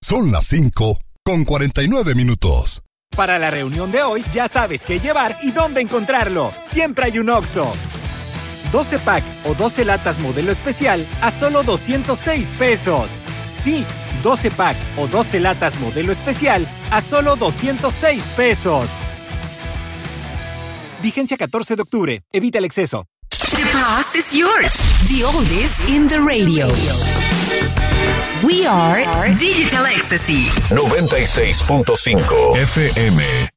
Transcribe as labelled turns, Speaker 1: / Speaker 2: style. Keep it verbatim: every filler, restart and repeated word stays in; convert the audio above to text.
Speaker 1: Son las cinco con cuarenta y nueve minutos.
Speaker 2: Para la reunión de hoy, ya sabes qué llevar y dónde encontrarlo. Siempre hay un Oxxo. doce pack o doce latas modelo especial a solo doscientos seis pesos. Sí, doce pack o doce latas modelo especial a solo doscientos seis pesos. Vigencia catorce de octubre. Evita el exceso.
Speaker 3: The past is yours. The oldies in the radio. We are Digital Ecstasy.
Speaker 4: noventa y seis punto cinco F M.